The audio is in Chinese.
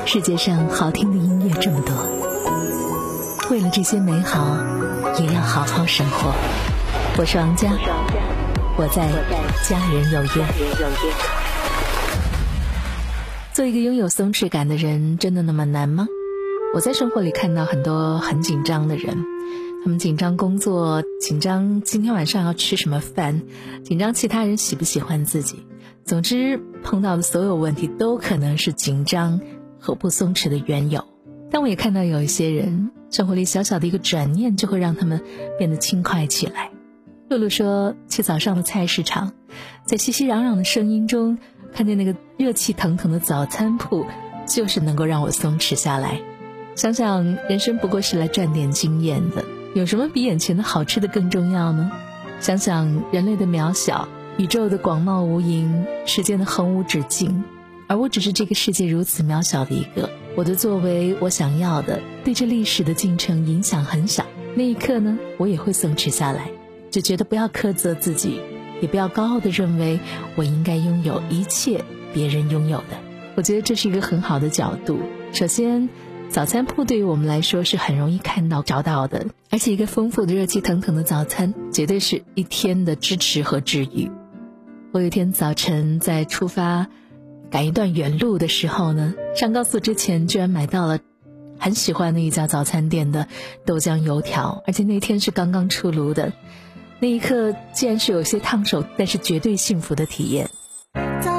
世界上好听的音乐这么多，为了这些美好，也要好好生活。我是王佳，我在家人有约。做一个拥有松弛感的人，真的那么难吗？我在生活里看到很多很紧张的人，他们紧张工作，紧张今天晚上要吃什么饭，紧张其他人喜不喜欢自己。总之，碰到的所有问题都可能是紧张和不松弛的缘由。但我也看到有一些人，生活里小小的一个转念就会让他们变得轻快起来。露露说，去早上的菜市场，在熙熙攘攘的声音中，看见那个热气腾腾的早餐铺，就是能够让我松弛下来。想想人生不过是来赚点经验的，有什么比眼前的好吃的更重要呢？想想人类的渺小，宇宙的广袤无垠，时间的横无止境，而我只是这个世界如此渺小的一个。我的作为，我想要的，对这历史的进程影响很小。那一刻呢，我也会松弛下来，只觉得不要苛责自己，也不要高傲地认为我应该拥有一切别人拥有的。我觉得这是一个很好的角度。首先，早餐铺对于我们来说是很容易看到找到的，而且一个丰富的热气腾腾的早餐绝对是一天的支持和治愈。我有一天早晨在出发赶一段远路的时候呢，上高速之前居然买到了很喜欢的一家早餐店的豆浆油条，而且那天是刚刚出炉的。那一刻既然是有些烫手，但是绝对幸福的体验。